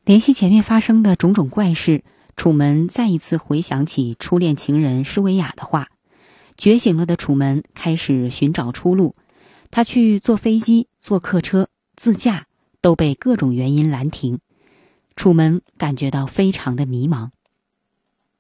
联系前面发生的种种怪事，楚门再一次回想起初恋情人施维亚的话。觉醒了的楚门开始寻找出路，他去坐飞机、坐客车、自驾，都被各种原因拦停。楚门感觉到非常的迷茫。